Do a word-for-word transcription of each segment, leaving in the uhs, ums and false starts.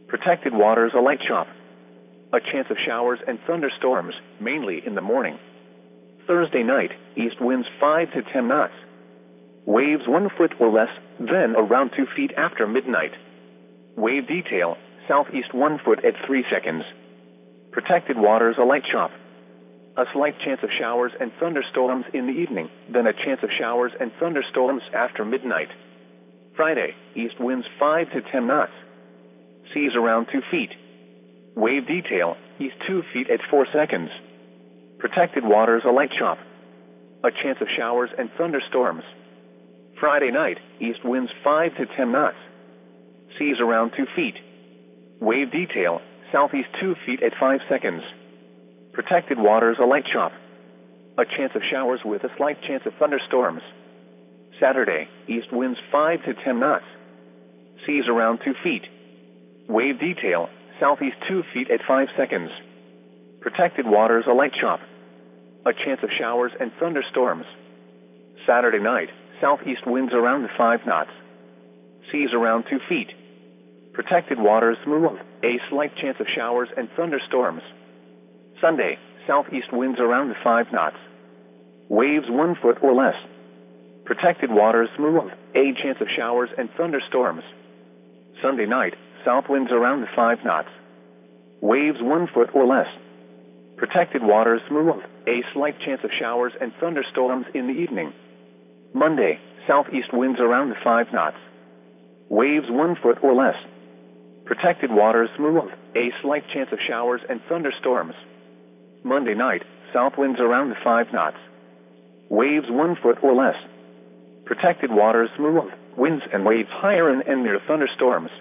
Protected waters a light chop. A chance of showers and thunderstorms, mainly in the morning. Thursday night, east winds five to ten knots. Waves one foot or less, then around two feet after midnight. Wave detail, southeast one foot at three seconds. Protected waters a light chop. A slight chance of showers and thunderstorms in the evening, then a chance of showers and thunderstorms after midnight. Friday, east winds five to ten knots. Seas around two feet. Wave detail, east two feet at four seconds. Protected waters a light chop. A chance of showers and thunderstorms. Friday night, east winds five to ten knots. Seas around two feet. Wave detail, southeast two feet at five seconds. Protected waters a light chop. A chance of showers with a slight chance of thunderstorms. Saturday, east winds five to ten knots. Seas around two feet. Wave detail, southeast two feet at five seconds. Protected waters a light chop. A chance of showers and thunderstorms. Saturday night, southeast winds around five knots. Seas around two feet. Protected waters smooth. A slight chance of showers and thunderstorms. Sunday, southeast winds around five knots. Waves one foot or less. Protected waters smooth. A chance of showers and thunderstorms. Sunday night, south winds around five knots. Waves one foot or less. Protected waters smooth. A slight chance of showers and thunderstorms in the evening. Monday, southeast winds around five knots. Waves one foot or less. Protected waters smooth. A slight chance of showers and thunderstorms. Monday night, south winds around five knots. Waves one foot or less. Protected waters smooth. Winds and waves higher and, and near thunderstorms.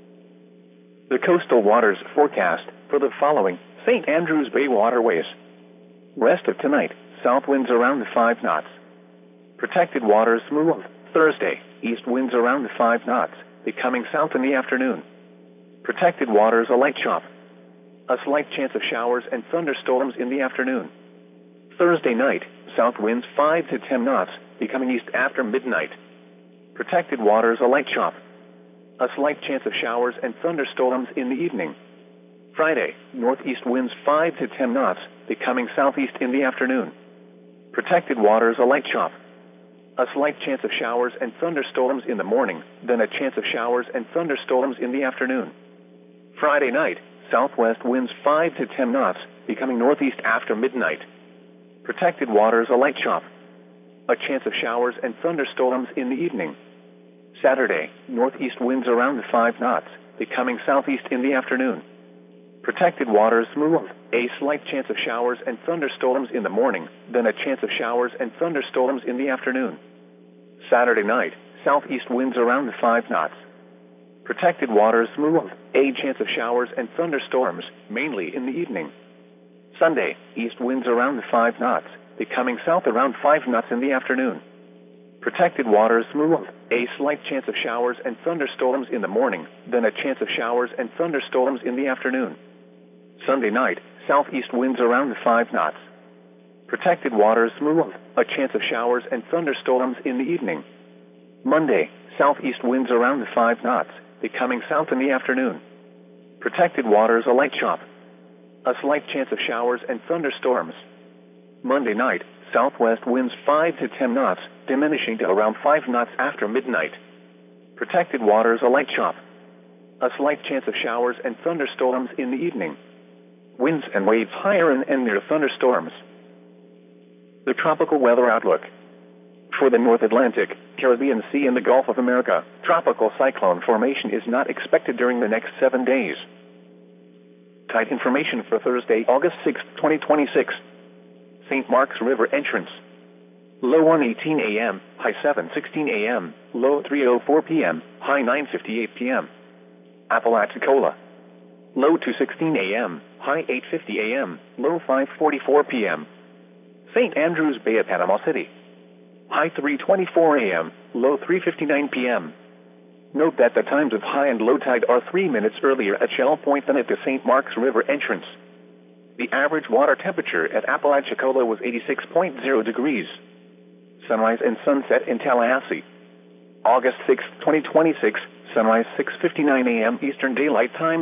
The coastal waters forecast for the following Saint Andrews Bay waterways. Rest of tonight, south winds around five knots. Protected waters smooth. Thursday, east winds around five knots, becoming south in the afternoon. Protected waters a light chop. A slight chance of showers and thunderstorms in the afternoon. Thursday night, south winds five to ten knots, becoming east after midnight. Protected waters a light chop. A slight chance of showers and thunderstorms in the evening. Friday, northeast winds five to ten knots, becoming southeast in the afternoon. Protected waters a light chop. A slight chance of showers and thunderstorms in the morning, then a chance of showers and thunderstorms in the afternoon. Friday night, southwest winds five to ten knots, becoming northeast after midnight. Protected waters a light chop. A chance of showers and thunderstorms in the evening. Saturday, northeast winds around five knots, becoming southeast in the afternoon. Protected waters smooth. A slight chance of showers and thunderstorms in the morning, then a chance of showers and thunderstorms in the afternoon. Saturday night, southeast winds around five knots. Protected waters smooth. A chance of showers and thunderstorms, mainly in the evening. Sunday, east winds around five knots, becoming south around five knots in the afternoon. Protected waters smooth. A slight chance of showers and thunderstorms in the morning, then a chance of showers and thunderstorms in the afternoon. Sunday night, southeast winds around five knots. Protected waters smooth. A chance of showers and thunderstorms in the evening. Monday, southeast winds around five knots, becoming south in the afternoon. Protected waters a light chop. A slight chance of showers and thunderstorms. Monday night, southwest winds five to ten knots, diminishing to around five knots after midnight. Protected waters a light chop. A slight chance of showers and thunderstorms in the evening. Winds and waves higher and, and near thunderstorms. The tropical weather outlook. For the North Atlantic, Caribbean Sea and the Gulf of America, tropical cyclone formation is not expected during the next seven days. Tide information for Thursday, August sixth, twenty twenty-six. Saint Mark's River entrance. Low one eighteen a m, high seven sixteen a m, low three oh four p m, high nine fifty-eight p m Apalachicola. Low two sixteen a m, high eight fifty a m, low five forty-four p m Saint Andrews Bay at Panama City. High three twenty-four a m, low three fifty-nine p m Note that the times of high and low tide are three minutes earlier at Shell Point than at the Saint Mark's River entrance. The average water temperature at Apalachicola was eighty-six point zero degrees. Sunrise and sunset in Tallahassee. August sixth, twenty twenty-six, sunrise six fifty-nine a m Eastern Daylight Time.